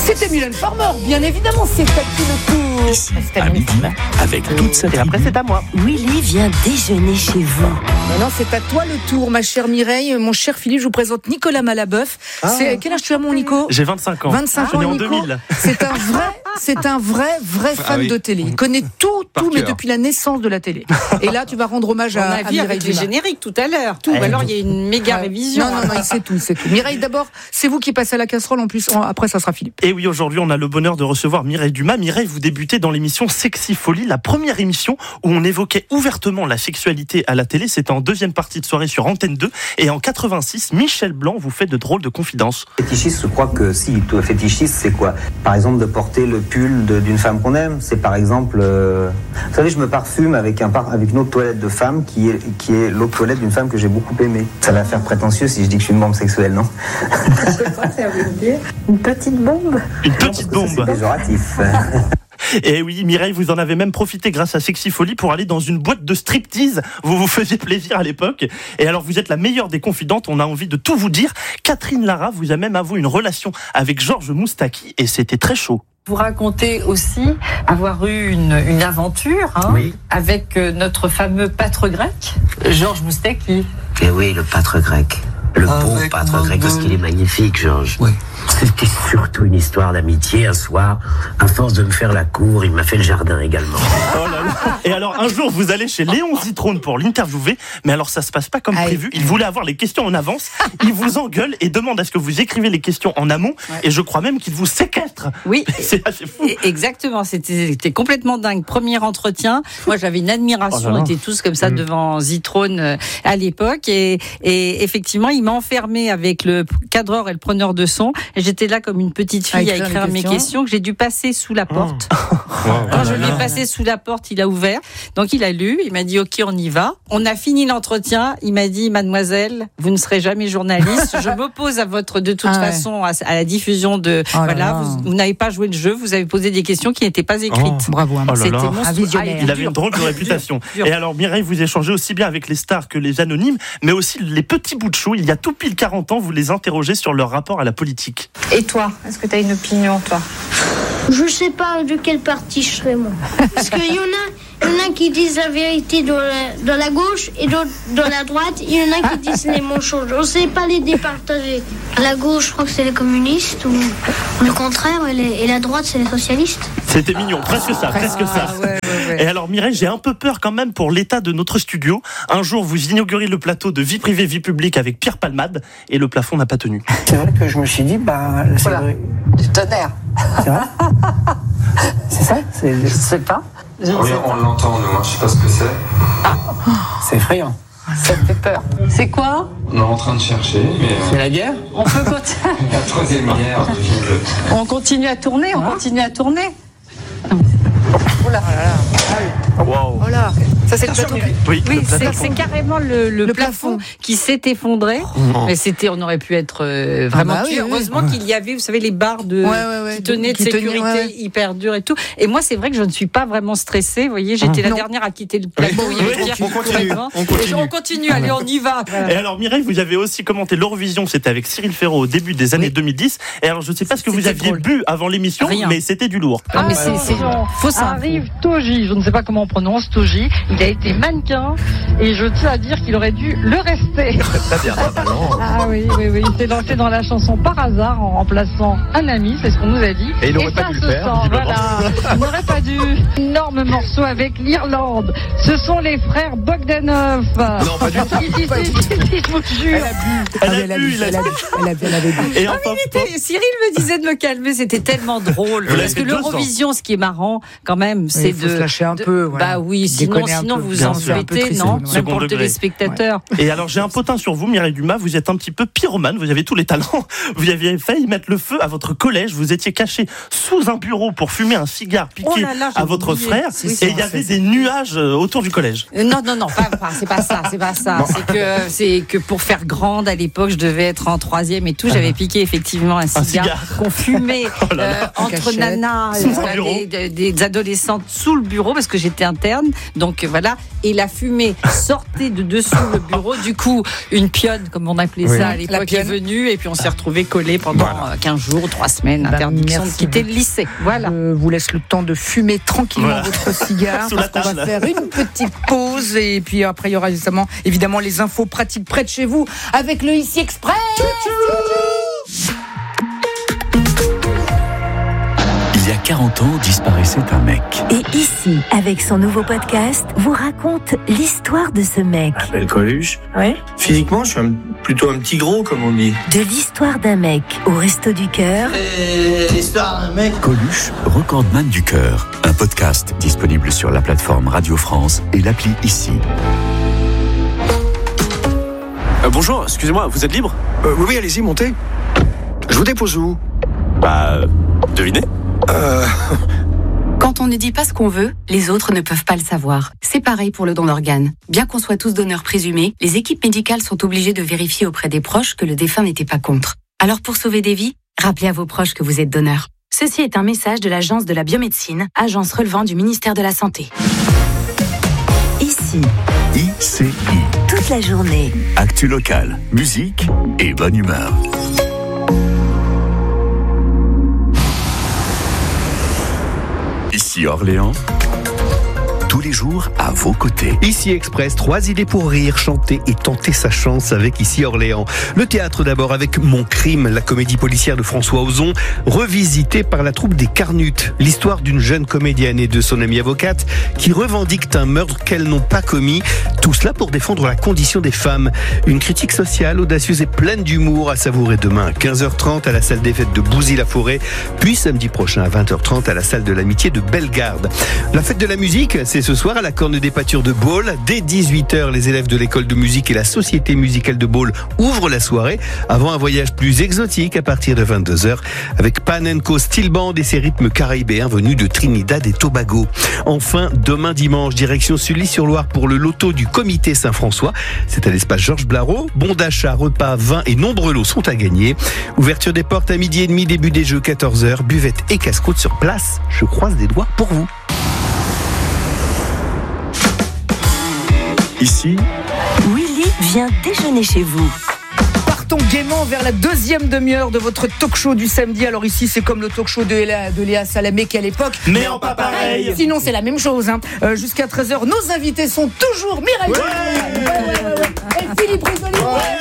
C'était Mylène Farmer, bien évidemment, c'est à qui le tour. Ici, à midi, avec toute sa Et après, c'est à moi. Willy vient déjeuner chez vous. Maintenant, c'est à toi le tour, ma chère Mireille. Mon cher Philippe, je vous présente Nicolas Malaboeuf. Quel âge tu as, mon Nico ? J'ai 25 ans. 25 ans, né en Nico. 2000. C'est un vrai fan de télé. Il connaît tout, mais depuis la naissance de la télé. Et là, tu vas rendre hommage à Mireille avec les Dumas. génériques tout à l'heure. Ou alors, il y a une méga révision. Non, il sait tout. Mireille, d'abord, c'est vous qui passez à la casserole. En plus, après, ça sera Philippe. Et oui, aujourd'hui, on a le bonheur de recevoir Mireille Dumas. Mireille, vous débutez dans l'émission Sexy Folie, la première émission où on évoquait ouvertement la sexualité à la télé. C'était en deuxième partie de soirée sur Antenne 2. Et en 86, Michel Blanc vous fait de drôles de confidences. Fétichiste, je crois que si, fétichiste, c'est quoi ? Par exemple, de porter le pull d'une femme qu'on aime. C'est par exemple, vous savez, je me parfume avec une autre toilette de femme qui est l'autre toilette d'une femme que j'ai beaucoup aimée. Ça va faire prétentieux si je dis que je suis une bombe sexuelle, non ? Je crois que ça veut dire une petite bombe. Une petite bombe. C'est péjoratif. Et oui, Mireille, vous en avez même profité grâce à Sexy Folie pour aller dans une boîte de striptease. Vous vous faisiez plaisir à l'époque. Et alors, vous êtes la meilleure des confidentes. On a envie de tout vous dire. Catherine Lara vous a même avoué une relation avec Georges Moustaki et c'était très chaud. Vous racontez aussi avoir eu une aventure avec notre fameux pâtre grec, Georges Moustaki. Et oui, le pâtre grec. Le pauvre pâtre grec, parce qu'il est magnifique, Georges. Oui. C'était surtout une histoire d'amitié. Un soir, à force de me faire la cour, il m'a fait le jardin également. Oh là là. Et alors, un jour, vous allez chez Léon Zitrone pour l'interviewer. Mais alors, ça se passe pas comme prévu. Il voulait avoir les questions en avance. Il vous engueule et demande à ce que vous écrivez les questions en amont. Ouais. Et je crois même qu'il vous séquestre. Oui. C'est assez fou. Exactement. C'était complètement dingue. Premier entretien. Moi, j'avais une admiration. On était tous comme ça devant Zitrone à l'époque. Et effectivement, il m'a enfermé avec le cadreur et le preneur de son. Et j'étais là comme une petite fille à écrire mes questions que j'ai dû passer sous la porte. Quand je lui ai passé sous la porte, il a ouvert. Donc il a lu, il m'a dit OK, on y va. On a fini l'entretien, il m'a dit mademoiselle, vous ne serez jamais journaliste, je m'oppose à votre de toute façon à la diffusion de vous n'avez pas joué le jeu, vous avez posé des questions qui n'étaient pas écrites. Bravo. C'était monstrueux. Il avait une drôle de réputation. Et alors Mireille, vous échangez aussi bien avec les stars que les anonymes, mais aussi les petits bouts de chou. Il y a tout pile 40 ans, vous les interrogez sur leur rapport à la politique. Et toi, est-ce que tu as une opinion, toi ? Je sais pas de quel parti je serai, moi. Parce qu'il y en a qui disent la vérité dans la gauche et d'autres dans la droite. Il y en a qui disent les mensonges. On ne sait pas les départager. La gauche, je crois que c'est les communistes, ou le contraire, et la droite, c'est les socialistes. C'était mignon, presque ça. Ouais. Et alors Mireille, j'ai un peu peur quand même pour l'état de notre studio. Un jour, vous inaugurez le plateau de Vie privée, vie publique avec Pierre Palmade et le plafond n'a pas tenu. C'est vrai que je me suis dit, c'est vrai. Du tonnerre. C'est vrai. C'est ça. Je sais pas. Oui, on l'entend, nous, je sais pas ce que c'est. C'est effrayant. Ça me fait peur. C'est quoi ? On est en train de chercher, mais... C'est la guerre ? On peut continuer. La troisième guerre de Jingle. On continue à tourner, Oh là. Wow. Oh là. Ça, c'est le plateau. Oui, c'est carrément le plafond qui s'est effondré. Mais on aurait pu être vraiment tué. Heureusement qu'il y avait, vous savez, les barres qui tenaient de sécurité hyper dures et tout. Et moi, c'est vrai que je ne suis pas vraiment stressée. Vous voyez, j'étais la dernière à quitter le plateau. On continue. Allez, on y va. Et alors, Mireille, vous avez aussi commenté l'Eurovision. C'était avec Cyril Ferraud au début des années 2010. Et alors, je ne sais pas ce que vous aviez bu avant l'émission, mais c'était du lourd. Non, mais c'est faux. Arrive Toji, je ne sais pas comment on prononce Toji. Il a été mannequin et je tiens à dire qu'il aurait dû le rester. Très bien. Ah oui. Il s'est lancé dans la chanson par hasard en remplaçant un ami, c'est ce qu'on nous a dit. Et il n'aurait pas dû le faire. Voilà. Il n'aurait pas dû. Énorme morceau avec l'Irlande. Ce sont les frères Bogdanov. Non, pas du tout. Je vous jure. Elle a bu. Et enfin, Cyril me disait de me calmer, c'était tellement drôle. Parce que l'Eurovision, ce qui est marrant quand même, c'est de se lâcher un peu. Bah oui, sinon vous en souhaitez, non ? Même pour le téléspectateur. Et alors j'ai un potin sur vous, Mireille Dumas, vous êtes un petit peu pyromane, vous avez tous les talents. Vous aviez failli mettre le feu à votre collège, vous étiez caché sous un bureau pour fumer un cigare piqué à votre frère, et il y avait des nuages autour du collège. Non, c'est pas ça. C'est que pour faire grande à l'époque, je devais être en 3e et tout, j'avais piqué effectivement un cigare qu'on fumait entre nanas, des adolescentes sous le bureau, parce parce que j'étais interne. Donc voilà. Et la fumée sortait de dessous le bureau. Du coup, une pionne, comme on appelait ça à l'époque, est venue. Et puis on s'est retrouvés collés pendant 15 jours, 3 semaines. Interdiction de quitter le lycée. Voilà. Je vous laisse le temps de fumer tranquillement votre cigare. Parce qu'on va faire une petite pause. Et puis après, il y aura évidemment les infos pratiques près de chez vous avec le Ici Express. Il y a 40 ans, disparaissait un mec. Et ici, avec son nouveau podcast, vous raconte l'histoire de ce mec. Je m'appelle Coluche. Ouais. Physiquement, je suis plutôt un petit gros, comme on dit. De l'histoire d'un mec au Resto du Cœur. L'histoire d'un mec. Coluche, recordman du cœur. Un podcast disponible sur la plateforme Radio France et l'appli Ici. Bonjour, excusez-moi, vous êtes libre ? Oui, allez-y, montez. Je vous dépose où ? Devinez ? Quand on ne dit pas ce qu'on veut, les autres ne peuvent pas le savoir. C'est pareil pour le don d'organes. Bien qu'on soit tous donneurs présumés, les équipes médicales sont obligées de vérifier auprès des proches que le défunt n'était pas contre. Alors pour sauver des vies, rappelez à vos proches que vous êtes donneur. Ceci est un message de l'Agence de la biomédecine, agence relevant du ministère de la Santé. Ici. ICI. Toute la journée. Actu locale, musique et bonne humeur. Ici Orléans, tous les jours à vos côtés. Ici Express, 3 idées pour rire, chanter et tenter sa chance avec Ici Orléans. Le théâtre d'abord avec Mon Crime, la comédie policière de François Ozon, revisitée par la troupe des Carnutes. L'histoire d'une jeune comédienne et de son amie avocate qui revendiquent un meurtre qu'elles n'ont pas commis. Tout cela pour défendre la condition des femmes. Une critique sociale audacieuse et pleine d'humour à savourer demain à 15h30 à la salle des fêtes de Bouzy-la-Forêt, puis samedi prochain à 20h30 à la salle de l'amitié de Bellegarde. La fête de la musique, c'est ce soir à la Corne des Pâtures de Baule. Dès 18h, les élèves de l'école de musique et la Société musicale de Baule ouvrent la soirée avant un voyage plus exotique à partir de 22h avec Pan & Co Steel Band et ses rythmes caribéens venus de Trinidad et Tobago. Enfin, demain dimanche, direction Sully-sur-Loire pour le loto du comité Saint-François. C'est à l'espace Georges Blareau. Bons d'achat, repas, vins et nombreux lots sont à gagner. Ouverture des portes à 12h30, début des jeux 14h, buvette et casse-croûte sur place. Je croise des doigts pour vous. Ici, Willy vient déjeuner chez vous. Partons gaiement vers la deuxième demi-heure de votre talk show du samedi. Alors ici, c'est comme le talk show de Léa Salamé qu'à l'époque. Mais en pas pareil. Sinon, c'est la même chose. Jusqu'à 13h, nos invités sont toujours Mireille et Philippe Risoli.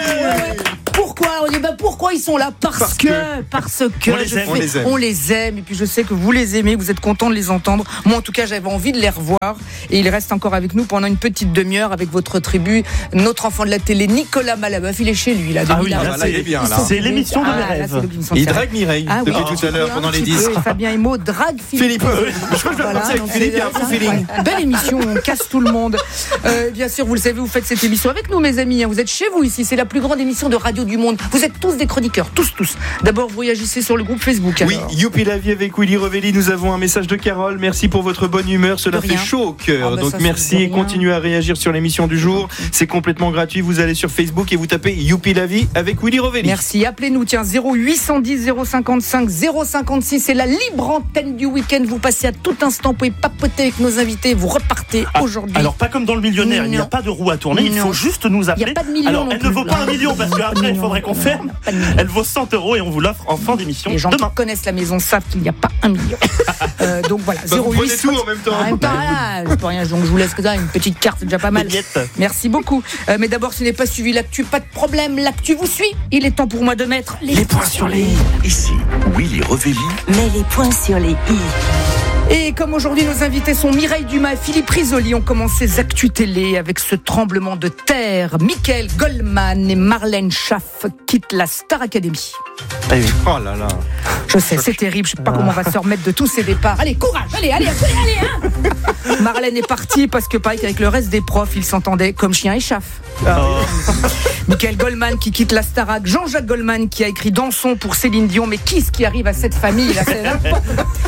Pourquoi ils sont là ? Parce que on les aime. Et puis je sais que vous les aimez, vous êtes contents de les entendre. Moi en tout cas j'avais envie de les revoir. Et il reste encore avec nous pendant une petite demi-heure avec votre tribu, notre enfant de la télé Nicolas Malabeuf. Il est chez lui là. Il est bien là. C'est l'émission de mes rêves. Il drague Mireille depuis tout à l'heure pendant les 10. Fabien et Maud drague Philippe. Je crois que je vais repartir avec Philippe, il y a un fou feeling. Belle émission, on casse tout le monde. Bien sûr, vous le savez, vous faites cette émission avec nous mes amis. Vous êtes chez vous ici, c'est la plus grande émission de radio du monde. Vous êtes tous des chroniqueurs, tous. D'abord, vous réagissez sur le groupe Facebook. Alors. Oui, Youpi la vie avec Willy Revelli. Nous avons un message de Carole. Merci pour votre bonne humeur. Cela fait chaud au cœur. Donc merci et continuez à réagir sur l'émission du jour. C'est complètement gratuit. Vous allez sur Facebook et vous tapez Youpi la vie avec Willy Revelli. Merci. Appelez-nous, 0810 055 056. C'est la libre antenne du week-end. Vous passez à tout instant. Vous pouvez papoter avec nos invités. Vous repartez aujourd'hui. Alors, pas comme dans le millionnaire. Il n'y a pas de roue à tourner. Il faut juste nous appeler. Il n'y a pas de million. Alors, elle ne vaut pas 1 million parce qu'après, il faudrait qu'on ferme. Elle vaut 100 € et on vous l'offre en fin d'émission. Les gens qui connaissent la maison savent qu'il n'y a pas 1 million. Donc voilà, 08. Vous prenez tout en même temps. Je peux rien, donc je vous laisse que ça, une petite carte, c'est déjà pas mal. Merci beaucoup. Mais d'abord, ce n'est pas suivi l'actu, pas de problème. L'actu vous suit. Il est temps pour moi de mettre les points sur les i. Ici, Willy Revelli. Mets les points sur les i. Et comme aujourd'hui nos invités sont Mireille Dumas et Philippe Risoli, on commence ces actus télé avec ce tremblement de terre. Michael Goldman et Marlène Schaff quittent la Star Academy. Oh là là. Je sais, c'est terrible, je sais pas comment on va se remettre de tous ces départs. Allez, courage, allez Marlène est partie parce que pareil qu'avec le reste des profs, ils s'entendaient comme chien et chaff. Michael Goldman qui quitte la Starac, Jean-Jacques Goldman qui a écrit Dansons pour Céline Dion, mais qui arrive à cette famille là,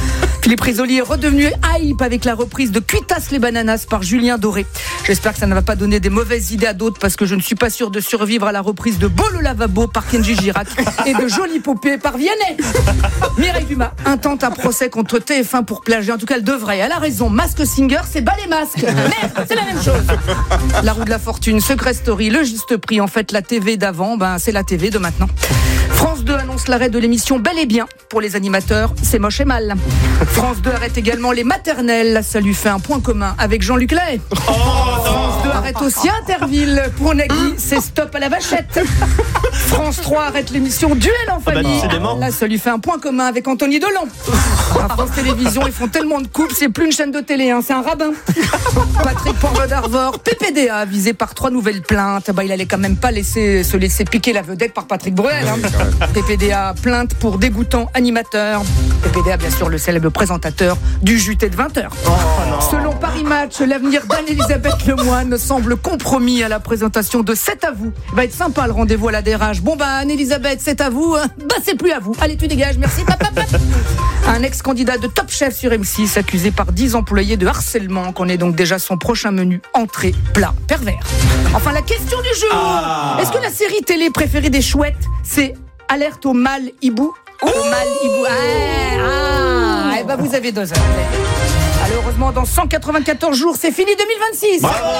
Philippe Risoli est redevenu hype avec la reprise de Cuitas les bananas par Julien Doré. J'espère que ça ne va pas donner des mauvaises idées à d'autres parce que je ne suis pas sûr de survivre à la reprise de Beau le lavabo par Kenji Girac et de Jolie Poupée par Vianney. Mireille Dumas intente un procès contre TF1 pour plagiat. En tout cas, elle devrait. Elle a raison. Mask Singer, c'est bas les masques. Merde, c'est la même chose. La roue de la fortune, Secret Story, le juste prix. En fait, la TV d'avant, c'est la TV de maintenant. France 2 annonce l'arrêt de l'émission Bel et Bien pour les animateurs, c'est moche et mal. France 2 arrête également les maternelles, ça lui fait un point commun avec Jean-Luc Lahaye. France 2 arrête aussi Interville pour Nagui, c'est stop à la vachette. France 3 arrête l'émission Duel en famille. Là, ça lui fait un point commun avec Anthony Delon. À France Télévisions, ils font tellement de coupes, c'est plus une chaîne de télé, c'est un rabbin. Patrick Poivre d'Arvor, PPDA, visé par 3 nouvelles plaintes. Il allait quand même pas se laisser piquer la vedette par Patrick Bruel. PPDA, plainte pour dégoûtant animateur. PPDA, bien sûr, le célèbre présentateur du JT de 20h. Selon Paris Match, l'avenir d'Anne-Elisabeth Lemoine semble compromis à la présentation de C'est à vous. Va être sympa le rendez-vous à la DRH. Anne-Elisabeth, c'est à vous. C'est plus à vous. Allez, tu dégages, merci. Un ex-candidat de Top Chef sur M6 accusé par 10 employés de harcèlement, connaît donc déjà son prochain menu entrée, plat, pervers. Enfin, la question du jour. Est-ce que la série télé préférée des chouettes, c'est Alerte au mal hibou? Au mal hibou. Vous avez 2 heures. Alors, heureusement, dans 194 jours, c'est fini 2026.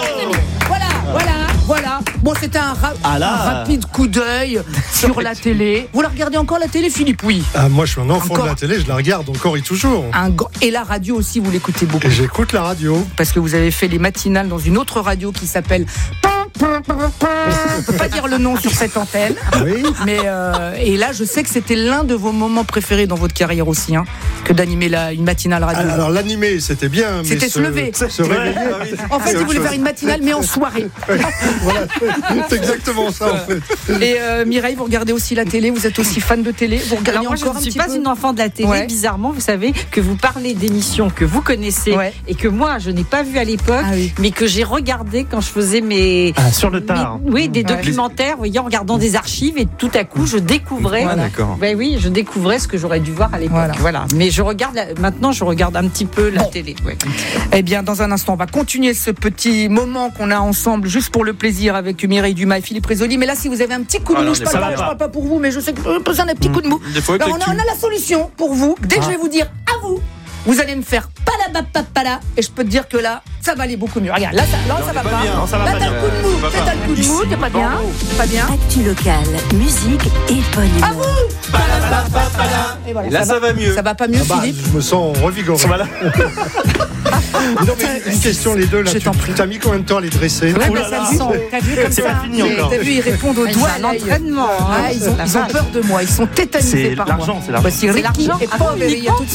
Voilà. C'était un rapide coup d'œil sur la télé. Vous la regardez encore, la télé, Philippe? Oui. Moi, je suis un enfant de la télé, je la regarde encore et toujours. Et la radio aussi, vous l'écoutez beaucoup? Et j'écoute la radio. Parce que vous avez fait les matinales dans une autre radio qui s'appelle... Je ne peux pas dire le nom sur cette antenne. Oui. Mais et là, je sais que c'était l'un de vos moments préférés dans votre carrière aussi, que d'animer une matinale radio. Alors l'animer, c'était bien. C'était se lever. Se réveiller. En fait, il voulait faire une matinale, mais en soirée. Voilà, c'est exactement ça, en fait. Et Mireille, vous regardez aussi la télé, vous êtes aussi fan de télé. Vous regardez moi, encore je ne suis pas une enfant de la télé. Bizarrement, vous savez que vous parlez d'émissions que vous connaissez et que moi, je n'ai pas vu à l'époque, mais que j'ai regardé quand je faisais mes... sur le tard. Des documentaires, vous voyez, en regardant des archives, et tout à coup, je découvrais. Je découvrais ce que j'aurais dû voir à l'époque. Voilà. Mais maintenant, je regarde un petit peu la télé. Eh bien, dans un instant, on va continuer ce petit moment qu'on a ensemble, juste pour le plaisir, avec Mireille Dumas et Philippe Risoli. Mais là, si vous avez un petit coup de mou, je ne parle pas pour vous, mais je sais que vous avez un petit coup de mou. Alors, on a la solution pour vous. Dès que je vais vous dire à vous, vous allez me faire pala, et je peux te dire que là, ça va aller beaucoup mieux. Regarde, là, ça va pas. Là, t'as le coup de mou. T'as le coup de mou, t'es pas bien. Pas bien. Actu locale, musique et bonne humeur. À vous. Et voilà, là, ça va mieux. Ça va pas mieux, Philippe? Je me sens revigoré. Non, mais une question, les deux, là. T'as mis combien de temps à les dresser? T'as vu comme ça? T'as vu, ils répondent au doigt. C'est un entraînement. Ils ont peur de moi. Ils sont tétanisés par moi. C'est l'argent. Voici Ricky et Paul. Il y a tout de suite.